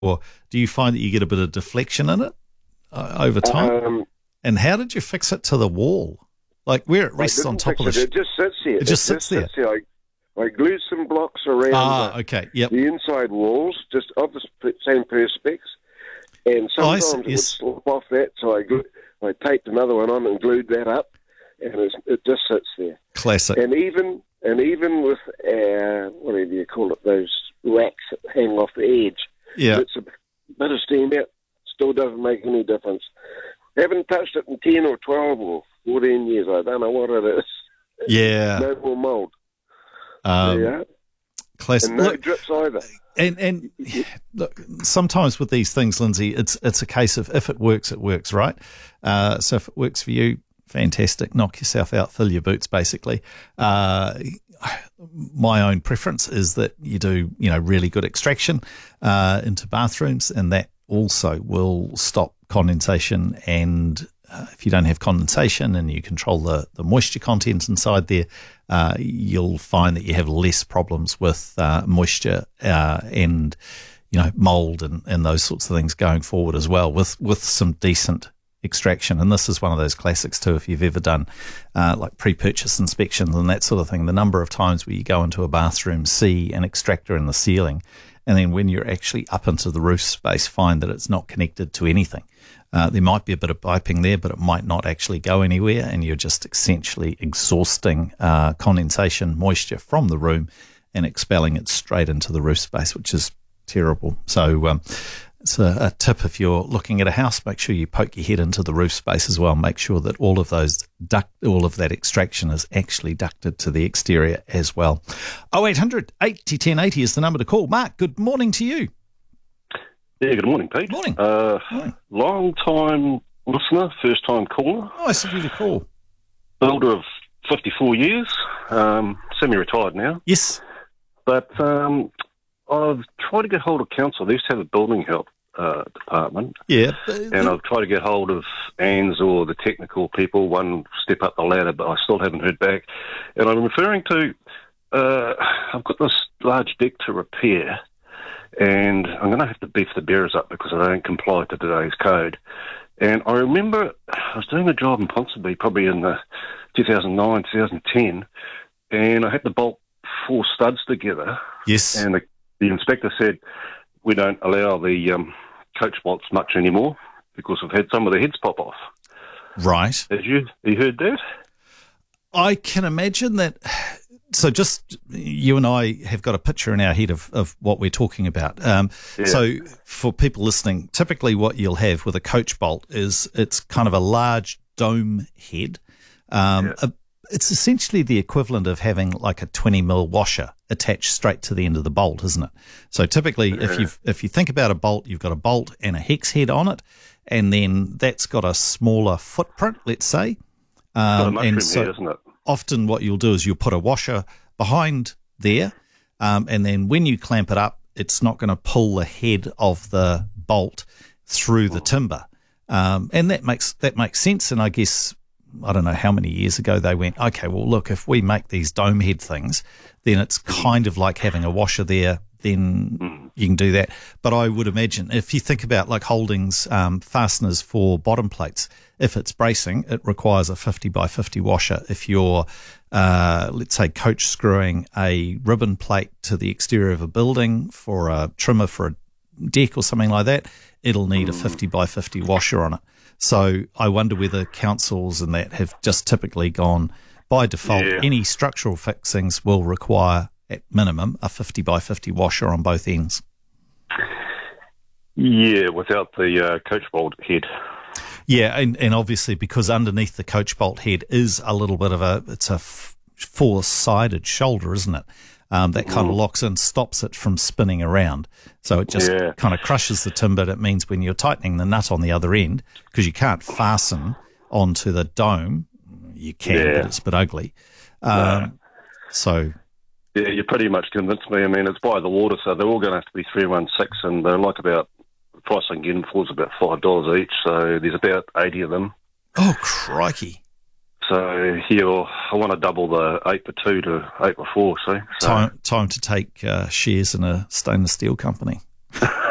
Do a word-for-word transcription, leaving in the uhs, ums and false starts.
or do you find that you get a bit of deflection in it uh, over time? Um, and how did you fix it to the wall? Like where it rests on top of the... It, it just sits there. It just sits there. Sits there. I, I glued some blocks around ah, the, okay. Yep. the inside walls, just of the sp- same perspex, and Oh, sometimes I see, it yes. would slip off that, so I glue, I taped another one on and glued that up, and it's, it just sits there. Classic. And even and even with uh, whatever you call it, those racks that hang off the edge, Yeah. it's a bit of steam out. Still doesn't make any difference. Haven't touched it in ten or twelve or fourteen years. I don't know what it is. Yeah. No more mould. Um, yeah. Classic. And no Look, drips either. And and look, sometimes with these things, Lindsay, it's it's a case of if it works, it works, right? Uh, so if it works for you, fantastic. Knock yourself out, fill your boots, basically. Uh, my own preference is that you do, you know, really good extraction uh, into bathrooms, and that also will stop condensation. And uh, if you don't have condensation and you control the, the moisture content inside there, uh, you'll find that you have less problems with uh, moisture uh, and, you know, mold and, and those sorts of things going forward as well with, with some decent extraction. And this is one of those classics too, if you've ever done uh, like pre-purchase inspections and that sort of thing. The number of times where you go into a bathroom, see an extractor in the ceiling, and then when you're actually up into the roof space, find that it's not connected to anything. Uh, there might be a bit of piping there, but it might not actually go anywhere, and you're just essentially exhausting uh, condensation, moisture from the room and expelling it straight into the roof space, which is terrible. So um, it's a, a tip if you're looking at a house, make sure you poke your head into the roof space as well. Make sure that all of those duct, all of that extraction is actually ducted to the exterior as well. oh eight hundred, eighty, ten eighty is the number to call. Mark, good morning to you. Yeah, good morning, Pete. Morning. Uh, morning. Long time listener, first time caller. Nice of you to call. Builder of fifty-four years, um, semi-retired now. Yes. But um, I've tried to get hold of council. They used to have a building help uh, department. Yeah. And I've tried to get hold of A N Z or the technical people, one step up the ladder, but I still haven't heard back. And I'm referring to, uh, I've got this large deck to repair, and I'm going to have to beef the bearers up because I don't comply to today's code. And I remember I was doing a job in Ponsonby probably in the two thousand nine, two thousand ten, and I had to bolt four studs together. Yes. And the, the inspector said, we don't allow the um, coach bolts much anymore because we've had some of the heads pop off. Right. Did you, you heard that? I can imagine that. So just you and I have got a picture in our head of, of what we're talking about. Um, Yeah. So for people listening, typically what you'll have with a coach bolt is it's kind of a large dome head. Um, Yeah. a, it's essentially the equivalent of having like a twenty mil washer attached straight to the end of the bolt, isn't it? So typically if you if you think about a bolt, you've got a bolt and a hex head on it, and then that's got a smaller footprint, let's say. Got a Um, mushroom and so head, isn't it? often what you'll do is you'll put a washer behind there, um, and then when you clamp it up, it's not going to pull the head of the bolt through the timber. Um, and that makes that makes sense. And I guess, I don't know how many years ago they went, okay, well, look, if we make these dome head things, then it's kind of like having a washer there, then you can do that. But I would imagine if you think about like Holdings um, fasteners for bottom plates, if it's bracing, it requires a fifty by fifty washer. If you're, uh, let's say, coach screwing a ribbon plate to the exterior of a building for a trimmer for a deck or something like that, it'll need a fifty by fifty washer on it. So I wonder whether councils and that have just typically gone, by default, Yeah. any structural fixings will require at minimum a fifty by fifty washer on both ends. Yeah, without the uh, coach bolt head. Yeah, and, and obviously because underneath the coach bolt head is a little bit of a, it's a f- four-sided shoulder, isn't it? Um, that kind of locks in, stops it from spinning around. So it just Yeah. kind of crushes the timber. It means when you're tightening the nut on the other end, because you can't fasten onto the dome, you can, Yeah. but it's a bit ugly. Um, So, Yeah, you pretty much convinced me. I mean, it's by the water, so they're all going to have to be three one six, and they're like about, the price I can get them for is about five dollars each, so there's about eighty of them. oh, crikey. So, yeah, well, I want to double the eight by two to eight by four, see? So, Time, time to take uh, shares in a stainless steel company.